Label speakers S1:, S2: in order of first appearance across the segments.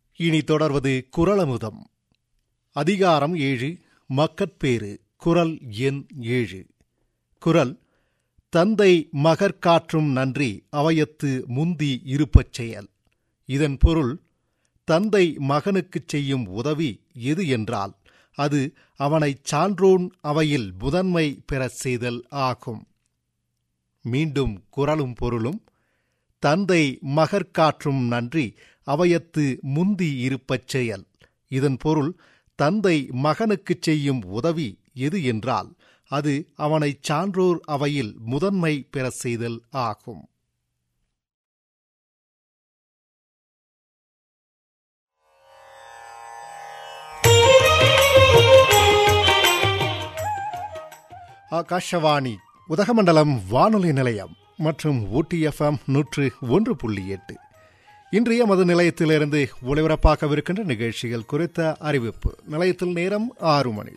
S1: இனி தொடர்வது குறளமுதம். அதிகாரம் 7 மக்கட்பேறு. குறள் எண் 7. குறள்: தந்தை மகற்காற்றும் நன்றி அவையத்து முந்தி இருப்பச் செயல். இதன் பொருள், தந்தை மகனுக்குச் செய்யும் உதவி எது என்றால் அது அவனைச் சான்றோன் அவையில் முதன்மை பெறச் செய்தல் ஆகும். மீண்டும் குறளும் பொருளும்: தந்தை மகற்காற்றும் நன்றி அவையத்து முந்தி இருப்பச் செயல். இதன் பொருள், தந்தை மகனுக்குச் செய்யும் உதவி எது என்றால் அது அவனைச் சான்றோர் அவையில் முதன்மை பெறச் செய்தல் ஆகும். ஆகாஷவாணி உதகமண்டலம் வானொலி நிலையம் மற்றும் ஊட்டி FM 101.8. இன்றைய மது நிலையத்திலிருந்து ஒளிபரப்பாகவிருக்கின்ற நிகழ்ச்சிகள் குறித்த அறிவிப்பு. நிலையத்தில் நேரம் 6 மணி.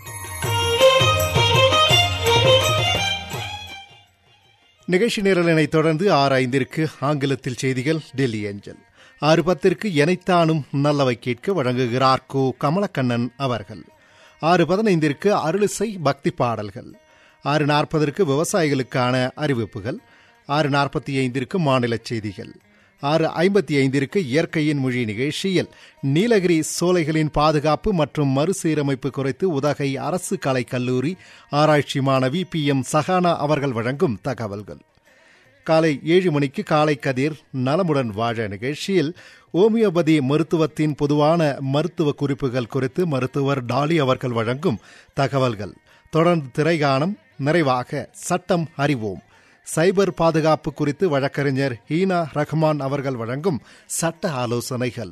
S1: நிகழ்ச்சி நிரலினை தொடர்ந்து 6:05 ஆங்கிலத்தில் செய்திகள் டெல்லி ஏஞ்சல். 6:10 எனைத்தானும் நல்லவை கேட்க வழங்குகிறார் கோ கமலக்கண்ணன் அவர்கள். 6:15 அருளிசை பக்தி பாடல்கள். 6:40 விவசாயிகளுக்கான அறிவிப்புகள். 6:45 மாநில செய்திகள். 6:55 இயற்கையின் மொழி நிகழ்ச்சியில் நீலகிரி சோலைகளின் பாதுகாப்பு மற்றும் மறுசீரமைப்பு குறித்து உதகை அரசு கலைக் கல்லூரி ஆராய்ச்சி மாணவி PM சஹானா அவர்கள் வழங்கும் தகவல்கள். காலை 7 மணிக்கு காலை கதிர் நலமுடன் வாழ நிகழ்ச்சியில் ஓமியோபதி மருத்துவத்தின் பொதுவான மருத்துவ குறிப்புகள் குறித்து மருத்துவர் டாலி அவர்கள் வழங்கும் தகவல்கள். தொடர்ந்து திரைகானம். நிறைவாக சட்டம் அறிவோம். சைபர் பாதுகாப்பு குறித்து வழக்கறிஞர் ஹீனா ரஹ்மான் அவர்கள் வழங்கும் சட்ட ஆலோசனைகள்.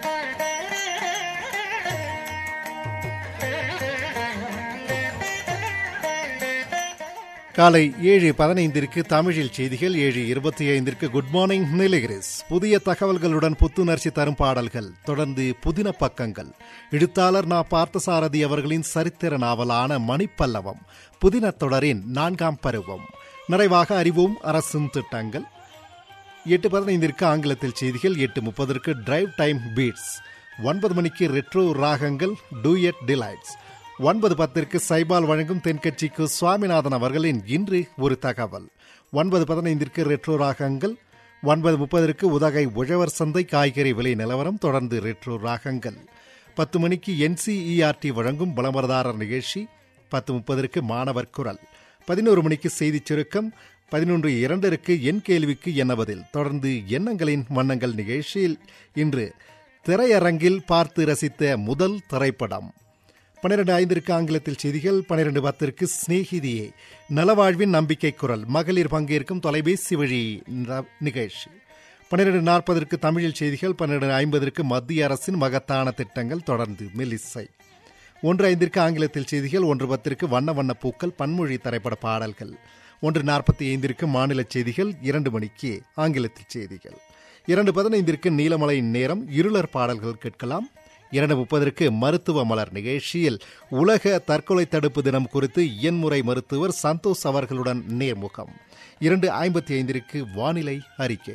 S1: காலை 7:15 தமிழில் செய்திகள். 7:25 குட் மார்னிங் நீலகிரிஸ். புதிய தகவல்களுடன் புத்துணர்ச்சி தரும் பாடல்கள். தொடர்ந்து புதின பக்கங்கள். எழுத்தாளர் நா. பார்த்தசாரதி அவர்களின் சரித்திர நாவலான மணிப்பல்லவம் புதின தொடரின் 4ஆம் பருவம். நிறைவாக அறிவோம் அரசின் திட்டங்கள். 8:15 ஆங்கிலத்தில் செய்திகள். 8:30 டிரைவ் டைம் பீட்ஸ். 9 மணிக்கு ரெட்ரோ ராகங்கள் டூயட் டிலைட்ஸ். 9:10 சைபால் வழங்கும் தென்கட்சிக்கு சுவாமிநாதன் அவர்களின் இன்று ஒரு தகவல். 9:15 ரெட்ரோ ராகங்கள். 9:30 உதகை உழவர் சந்தை காய்கறி விலை நிலவரம். தொடர்ந்து ரெட்ரோ ராகங்கள். 10 மணிக்கு NCERT வழங்கும் விளம்பரதாரர் நிகழ்ச்சி. 10:30 மாணவர் குரல். 11 மணிக்கு செய்திச் சுருக்கம். 11:02 என் கேள்விக்கு என்ன பதில். தொடர்ந்து எண்ணங்களின் வண்ணங்கள் நிகழ்ச்சியில் இன்று திரையரங்கில் பார்த்து ரசித்த முதல் திரைப்படம். 12:05 ஆங்கிலத்தில் செய்திகள். 12:10 ஸ்நேகிதியே நலவாழ்வின் நம்பிக்கை குரல் மகளிர் பங்கேற்கும் தொலைபேசி வழி நிகழ்ச்சி. 12:40 தமிழில் செய்திகள். 12:50 மத்திய அரசின் மகத்தான திட்டங்கள். தொடர்ந்து மெல்லிசை. 1:05 ஆங்கிலத்தில் செய்திகள். 1:10 வண்ண வண்ண பூக்கள் பன்மொழி திரைப்பட பாடல்கள். 1:45 மாநில செய்திகள். 2 மணிக்கு ஆங்கிலத்தில் செய்திகள். 2:15 நீலமலை நேரம் இருளர் பாடல்கள் கேட்கலாம். 2:30 மருத்துவ மலர் நிகழ்ச்சியில் உலக தற்கொலை தடுப்பு தினம் குறித்து இயன்முறை மருத்துவர் சந்தோஷ் அவர்களுடன் நேர்முகம். 2:55 வானிலை அறிக்கை.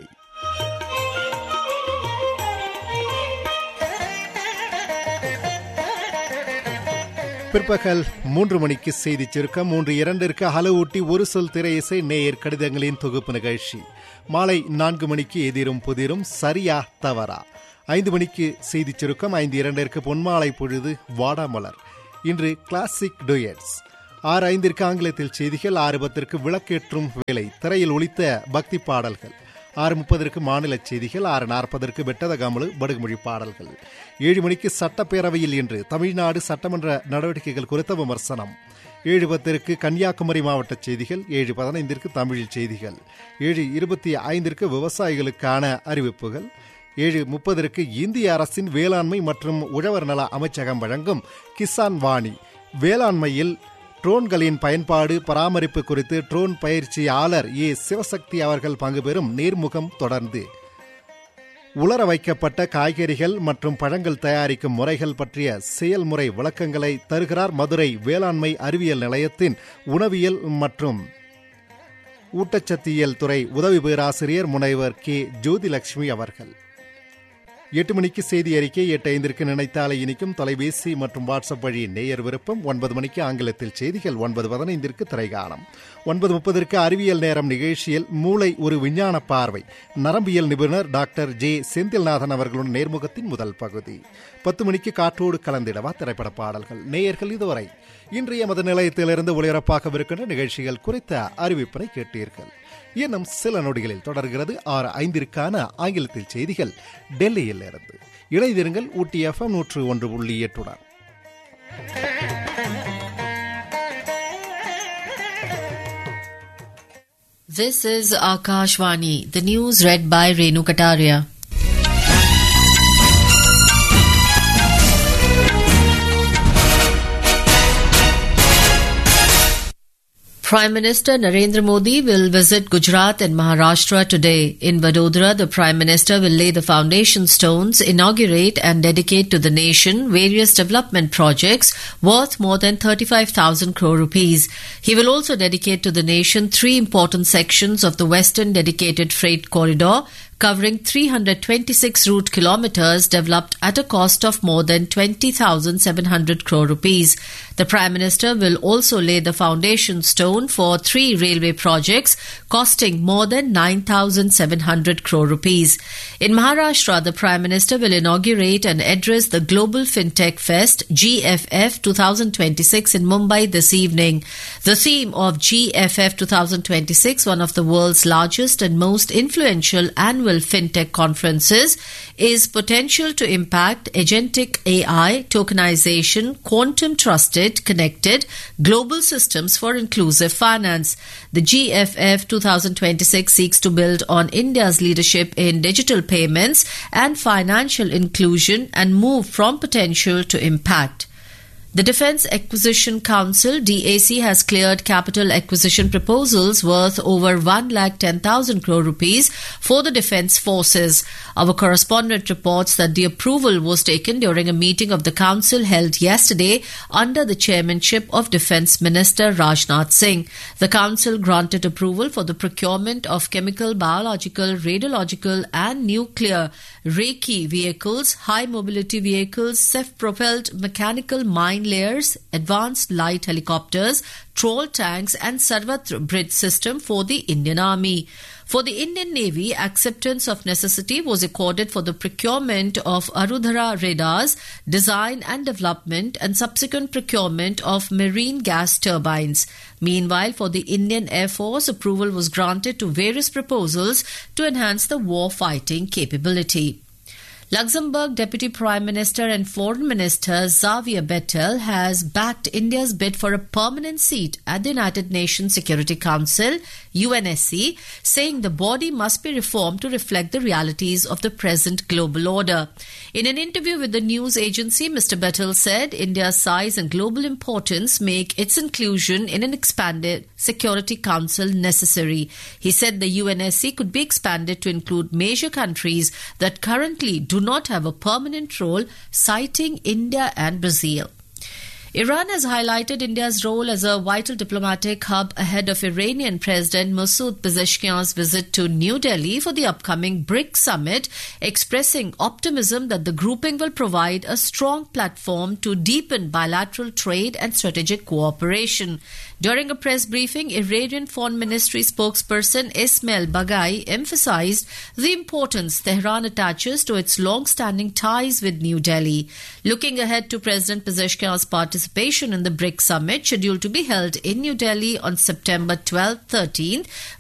S1: பிற்பகல் 3 மணிக்கு செய்திச் சுருக்கம். 3:02 ஹலோ ஊட்டி ஒரு சொல் திரை இசை நேயர் கடிதங்களின் தொகுப்பு நிகழ்ச்சி. மாலை 4 மணிக்கு எதிரும் புதிரும் சரியா தவறா. 5 மணிக்கு செய்திச் சுருக்கம். 5:02 பொன்மாலை பொழுது வாடாமலர் இன்று கிளாசிக் டூயட்ஸ். 6:05 ஆங்கிலத்தில் செய்திகள். 6:10 விளக்கேற்றும் வேலை திரையில் ஒலித்த பக்தி பாடல்கள். 6:30 மாநில செய்திகள். 6:40 வெட்டதகமலு படுகுமொழி பாடல்கள். 7 மணிக்கு சட்டப்பேரவையில் இன்று தமிழ்நாடு சட்டமன்ற நடவடிக்கைகள் குறித்த விமர்சனம். 7:10 கன்னியாகுமரி மாவட்ட செய்திகள். 7:15 தமிழில் செய்திகள். 7:25 விவசாயிகளுக்கான அறிவிப்புகள். 7:30 இந்திய அரசின் வேளாண்மை மற்றும் உழவர் நல அமைச்சகம் வழங்கும் கிசான் வாணி வேளாண்மையில் ட்ரோன்களின் பயன்பாடு பராமரிப்பு குறித்து ட்ரோன் பயிற்சியாளர் சிவசக்தி அவர்கள் பங்குபெறும் நேர்முகம். தொடர்ந்து உலர வைக்கப்பட்ட காய்கறிகள் மற்றும் பழங்கள் தயாரிக்கும் முறைகள் பற்றிய செயல்முறை விளக்கங்களை தருகிறார் மதுரை வேளாண்மை அறிவியல் நிலையத்தின் உணவியல் மற்றும் ஊட்டச்சத்தியல் துறை உதவி பேராசிரியர் முனைவர் K. ஜோதிலட்சுமி அவர்கள். 8 மணிக்கு செய்தி அறிக்கை, 8:05 நினைத்தாலே இனிக்கும் தொலைபேசி மற்றும் வாட்ஸ்அப் வழி நேயர் விருப்பம், 9 மணிக்கு ஆங்கிலத்தில் செய்திகள், 9:15 திரைகாணம், 9:30 அறிவியல் நேரம் நிகழ்ச்சியில் மூளை ஒரு விஞ்ஞான பார்வை, நரம்பியல் நிபுணர் டாக்டர் ஜே செந்தில்நாதன் அவர்களுடன் நேர்முகத்தின் முதல் பகுதி. 10 மணிக்கு காற்றோடு கலந்திடவா திரைப்பட பாடல்கள். நேயர்கள் இதுவரை இன்றைய மத நிலையத்திலிருந்து ஒளிபரப்பாகவிருக்கின்ற நிகழ்ச்சிகள் குறித்த அறிவிப்பினை கேட்டீர்கள். இன்னும் சில நொடிகளில் தொடர்கிறது 6:05 ஆங்கிலத்தில் செய்திகள் டெல்லியில் இருந்து. இணைந்திருங்கள் ஊட்டி FM 101.8.
S2: This is Akashvani. The news read by Renu Kataria. Prime Minister Narendra Modi will visit Gujarat and Maharashtra today. In Vadodara, the Prime Minister will lay the foundation stones, inaugurate and dedicate to the nation various development projects worth more than 35,000 crore rupees. He will also dedicate to the nation 3 important sections of the Western Dedicated Freight Corridor, covering 326 route kilometers developed at a cost of more than 20,700 crore rupees. The Prime Minister will also lay the foundation stone for 3 railway projects costing more than 9,700 crore rupees. In Maharashtra, the Prime Minister will inaugurate and address the Global FinTech Fest GFF 2026 in Mumbai this evening. The theme of GFF 2026, one of the world's largest and most influential annual FinTech conferences, is potential to impact agentic AI, tokenization, quantum trusted, connected global systems for inclusive finance. The GFF 2026 seeks to build on India's leadership in digital payments and financial inclusion and move from potential to impact. The Defence Acquisition Council DAC has cleared capital acquisition proposals worth over 1,10,000 crore rupees for the defence forces. Our correspondent reports that the approval was taken during a meeting of the council held yesterday under the chairmanship of Defence Minister Rajnath Singh. The council granted approval for the procurement of chemical, biological, radiological and nuclear Reiki vehicles, high mobility vehicles, self-propelled mechanical mine layers, advanced light helicopters, troll tanks and Sarvatra bridge system for the Indian Army. For the Indian Navy, acceptance of necessity was accorded for the procurement of Arudhara radars, design and development and subsequent procurement of marine gas turbines. Meanwhile, for the Indian Air Force, approval was granted to various proposals to enhance the war fighting capability. Luxembourg Deputy Prime Minister and Foreign Minister Xavier Bettel has backed India's bid for a permanent seat at the United Nations Security Council, UNSC, saying the body must be reformed to reflect the realities of the present global order. In an interview with the news agency, Mr. Bettel said India's size and global importance make its inclusion in an expanded Security Council necessary. He said the UNSC could be expanded to include major countries that currently do not have a permanent role, citing India and Brazil. Iran has highlighted India's role as a vital diplomatic hub ahead of Iranian President Masoud Pezeshkian's visit to New Delhi for the upcoming BRICS summit, expressing optimism that the grouping will provide a strong platform to deepen bilateral trade and strategic cooperation. During a press briefing, Iranian Foreign Ministry spokesperson Ismail Baghai emphasized the importance Tehran attaches to its long-standing ties with New Delhi. Looking ahead to President Pezeshkian's participation in the BRICS summit scheduled to be held in New Delhi on September 12-13,